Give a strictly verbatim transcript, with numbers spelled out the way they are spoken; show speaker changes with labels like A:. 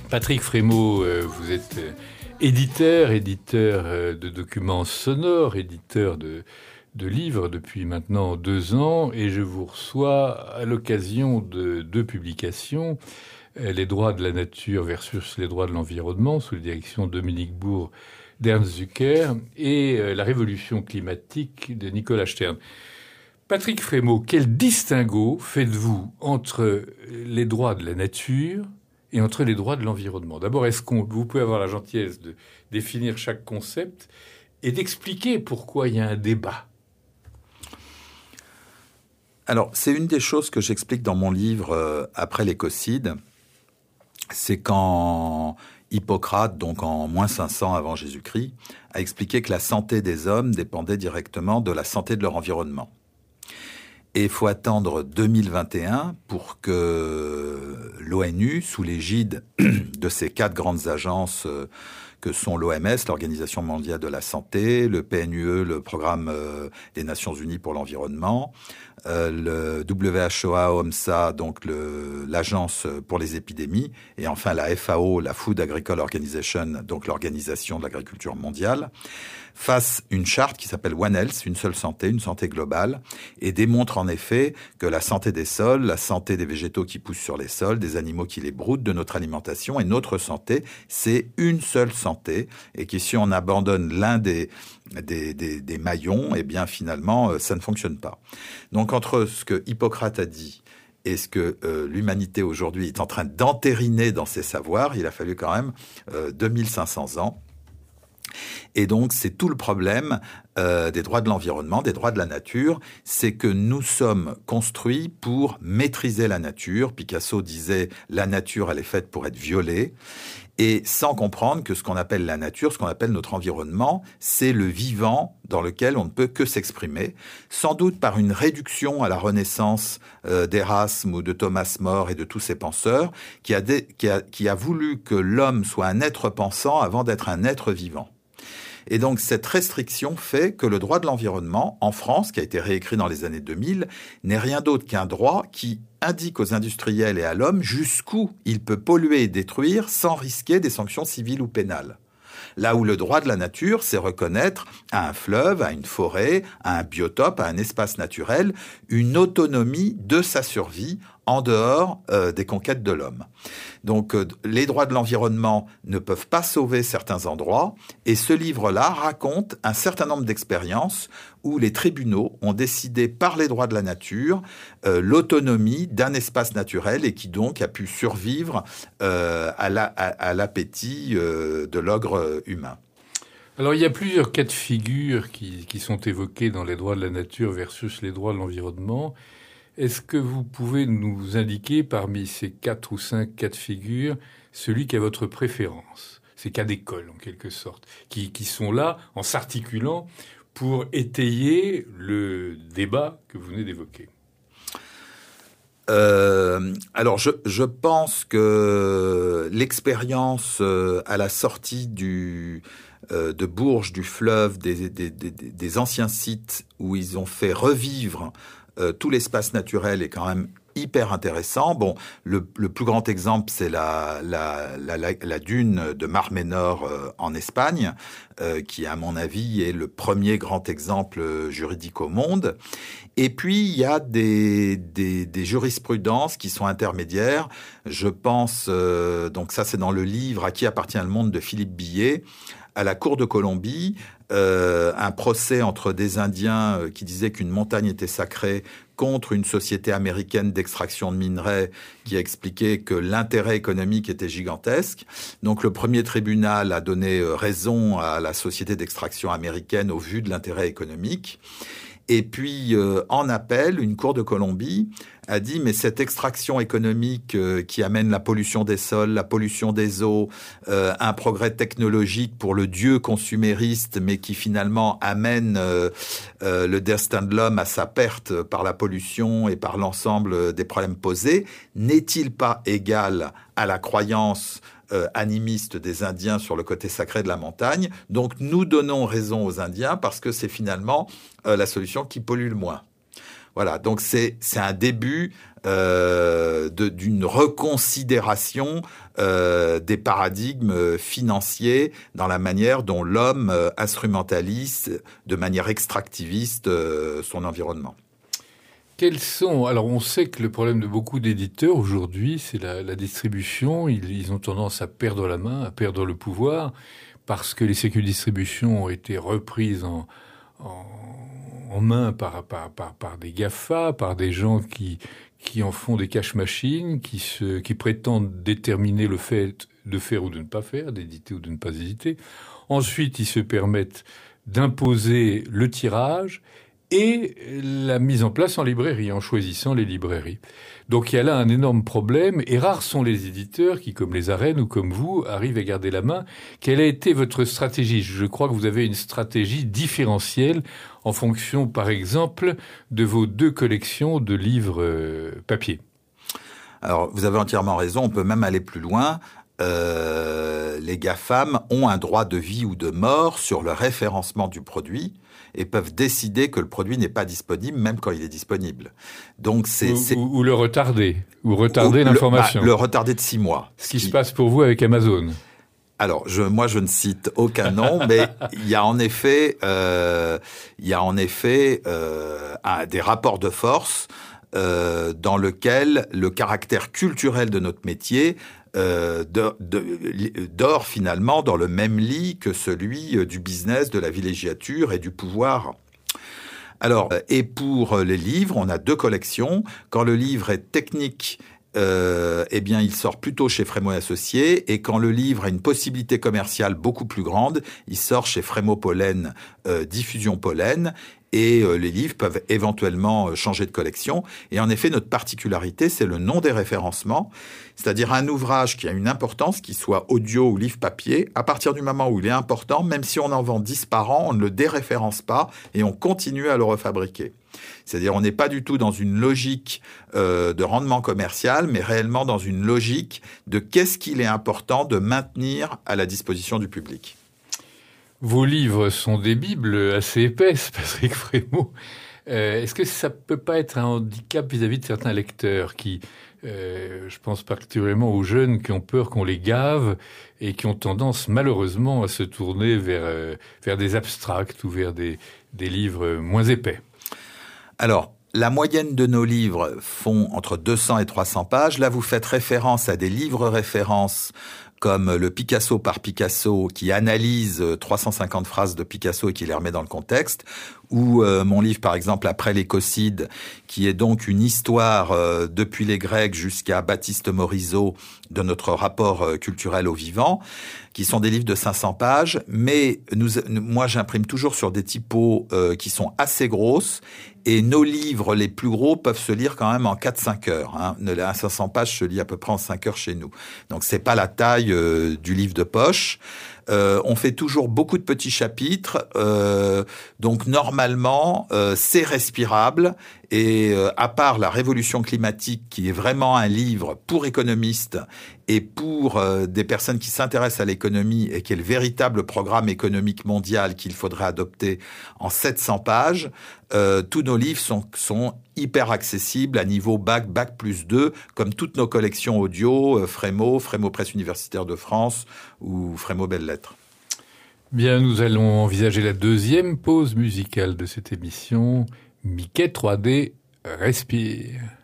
A: Patrick Frémaux, euh, vous êtes euh, éditeur, éditeur euh, de documents sonores, éditeur de, de livres depuis maintenant deux ans, et je vous reçois à l'occasion de deux publications, euh, Les droits de la nature versus les droits de l'environnement, sous la direction de Dominique Bourg d'Ernst Zucker, et euh, La révolution climatique de Nicolas Stern. Patrick Frémaux, quel distinguo faites-vous entre les droits de la nature et entre les droits de l'environnement? D'abord, est-ce que vous pouvez avoir la gentillesse de définir chaque concept et d'expliquer pourquoi il y a un débat?
B: Alors, c'est une des choses que j'explique dans mon livre euh, « Après l'écocide ». C'est quand Hippocrate, donc en moins cinq cents avant Jésus-Christ, a expliqué que la santé des hommes dépendait directement de la santé de leur environnement. Et il faut attendre deux mille vingt et un pour que l'ONU, sous l'égide de ces quatre grandes agences que sont l'O M S, l'Organisation mondiale de la santé, le P N U E, le Programme des Nations unies pour l'environnement, le W H O A, OMSA, donc le, l'Agence pour les épidémies, et enfin la F A O, la Food Agriculture Organization, donc l'Organisation de l'agriculture mondiale, fasse une charte qui s'appelle One Health, une seule santé, une santé globale, et démontre en effet que la santé des sols, la santé des végétaux qui poussent sur les sols, des animaux qui les broutent, de notre alimentation et notre santé, c'est une seule santé, et que si on abandonne l'un des, des, des, des maillons, eh bien finalement, ça ne fonctionne pas. Donc entre ce que Hippocrate a dit et ce que euh, l'humanité aujourd'hui est en train d'entériner dans ses savoirs, il a fallu quand même euh, deux mille cinq cents ans. Et donc, c'est tout le problème euh, des droits de l'environnement, des droits de la nature, c'est que nous sommes construits pour maîtriser la nature. Picasso disait « la nature, elle est faite pour être violée ». Et sans comprendre que ce qu'on appelle la nature, ce qu'on appelle notre environnement, c'est le vivant dans lequel on ne peut que s'exprimer, sans doute par une réduction à la Renaissance euh, d'Erasme ou de Thomas More et de tous ces penseurs, qui a, dé, qui, a, qui a voulu que l'homme soit un être pensant avant d'être un être vivant. Et donc, cette restriction fait que le droit de l'environnement, en France, qui a été réécrit dans les années deux mille, n'est rien d'autre qu'un droit qui indique aux industriels et à l'homme jusqu'où il peut polluer et détruire sans risquer des sanctions civiles ou pénales. Là où le droit de la nature, c'est reconnaître à un fleuve, à une forêt, à un biotope, à un espace naturel, une autonomie de sa survie en dehors euh, des conquêtes de l'homme. Donc, euh, les droits de l'environnement ne peuvent pas sauver certains endroits, et ce livre-là raconte un certain nombre d'expériences où les tribunaux ont décidé par les droits de la nature euh, l'autonomie d'un espace naturel et qui donc a pu survivre euh, à, la, à, à l'appétit euh, de l'ogre humain.
A: Alors, il y a plusieurs cas de figure qui, qui sont évoqués dans les droits de la nature versus les droits de l'environnement. Est-ce que vous pouvez nous indiquer, parmi ces quatre ou cinq cas de figure, celui qui a votre préférence? Ces cas d'école, en quelque sorte, qui, qui sont là, en s'articulant, pour étayer le débat que vous venez d'évoquer.
B: Euh, alors, je, je pense que l'expérience euh, à la sortie du, euh, de Bourges, du fleuve, des, des, des, des anciens sites où ils ont fait revivre euh, tout l'espace naturel est quand même hyper intéressant. Bon, le, le plus grand exemple, c'est la, la, la, la, la dune de Mar Menor euh, en Espagne, euh, qui, à mon avis, est le premier grand exemple juridique au monde. Et puis, il y a des, des, des jurisprudences qui sont intermédiaires. Je pense, euh, donc ça c'est dans le livre « À qui appartient le monde » de Philippe Billet, à la Cour de Colombie, euh, un procès entre des Indiens qui disaient qu'une montagne était sacrée contre une société américaine d'extraction de minerais qui a expliqué que l'intérêt économique était gigantesque. Donc le premier tribunal a donné raison à la société d'extraction américaine au vu de l'intérêt économique. Et puis, euh, en appel, une cour de Colombie a dit « mais cette extraction économique euh, qui amène la pollution des sols, la pollution des eaux, euh, un progrès technologique pour le dieu consumériste, mais qui finalement amène euh, euh, le destin de l'homme à sa perte par la pollution et par l'ensemble des problèmes posés, n'est-il pas égal à la croyance Euh, animiste des Indiens sur le côté sacré de la montagne. Donc, nous donnons raison aux Indiens parce que c'est finalement euh, la solution qui pollue le moins. » Voilà, donc c'est c'est un début euh, de, d'une reconsidération euh, des paradigmes financiers dans la manière dont l'homme euh, instrumentalise de manière extractiviste euh, son environnement.
A: Quels sont... Alors, on sait que le problème de beaucoup d'éditeurs aujourd'hui, c'est la, la distribution. Ils, ils ont tendance à perdre la main, à perdre le pouvoir, parce que les sécu distributions ont été reprises en, en, en main par, par, par, par des GAFA, par des gens qui, qui en font des cash machines, qui, se, qui prétendent déterminer le fait de faire ou de ne pas faire, d'éditer ou de ne pas éditer. Ensuite, ils se permettent d'imposer le tirage et la mise en place en librairie, en choisissant les librairies. Donc il y a là un énorme problème, et rares sont les éditeurs qui, comme les arènes ou comme vous, arrivent à garder la main. Quelle a été votre stratégie ? Je crois que vous avez une stratégie différentielle en fonction, par exemple, de vos deux collections de livres euh, papier.
B: Alors, vous avez entièrement raison, on peut même aller plus loin. Euh, les GAFAM ont un droit de vie ou de mort sur le référencement du produit et peuvent décider que le produit n'est pas disponible, même quand il est disponible. Donc c'est,
A: ou,
B: c'est...
A: Ou, ou le retarder, ou retarder ou l'information.
B: Le, bah, le retarder de six mois.
A: Ce qui, qui se passe pour vous avec Amazon.
B: Alors, je, moi, je ne cite aucun nom, mais il y a en effet, euh, il y a en effet euh, un, des rapports de force euh, dans lequel le caractère culturel de notre métier Euh, de, de, dort finalement dans le même lit que celui du business, de la villégiature et du pouvoir. Alors, et pour les livres, on a deux collections. Quand le livre est technique, euh, eh bien, il sort plutôt chez Frémaux et Associés. Et quand le livre a une possibilité commerciale beaucoup plus grande, il sort chez Frémaux Pollen, euh, Diffusion Pollen. Et euh, les livres peuvent éventuellement changer de collection. Et en effet, notre particularité, c'est le nom des référencements, c'est-à-dire un ouvrage qui a une importance, qu'il soit audio ou livre papier. À partir du moment où il est important, même si on en vend dix par an, on ne le déréférence pas et on continue à le refabriquer. C'est-à-dire on n'est pas du tout dans une logique euh, de rendement commercial, mais réellement dans une logique de qu'est-ce qu'il est important de maintenir à la disposition du public.
A: Vos livres sont des bibles assez épaisses, Patrick Frémaux. Euh, est-ce que ça peut pas être un handicap vis-à-vis de certains lecteurs qui, euh, je pense particulièrement aux jeunes qui ont peur qu'on les gave et qui ont tendance malheureusement à se tourner vers, euh, vers des abstracts ou vers des, des livres moins épais?
B: Alors, la moyenne de nos livres font entre deux cents et trois cents pages. Là, vous faites référence à des livres références comme le Picasso par Picasso, qui analyse trois cent cinquante phrases de Picasso et qui les remet dans le contexte, ou euh, mon livre, par exemple, Après l'écocide, qui est donc une histoire euh, depuis les Grecs jusqu'à Baptiste Morisot de notre rapport euh, culturel au vivant, qui sont des livres de cinq cents pages, mais nous, moi, j'imprime toujours sur des typos euh, qui sont assez grosses, et nos livres les plus gros peuvent se lire quand même en quatre à cinq heures. Hein. Un cinq cents pages se lit à peu près en cinq heures chez nous. Donc, c'est pas la taille euh, du livre de poche. Euh, on fait toujours beaucoup de petits chapitres, euh, donc normalement euh, c'est respirable et euh, à part la révolution climatique qui est vraiment un livre pour économistes et pour euh, des personnes qui s'intéressent à l'économie et qui est le véritable programme économique mondial qu'il faudrait adopter en sept cents pages, euh, tous nos livres sont, sont hyper accessibles à niveau bac, bac plus deux, comme toutes nos collections audio, euh, Frémaux, Frémaux Presse Universitaire de France ou Frémaux Belles Lettres.
A: Bien, nous allons envisager la deuxième pause musicale de cette émission. Mickey trois D, respire.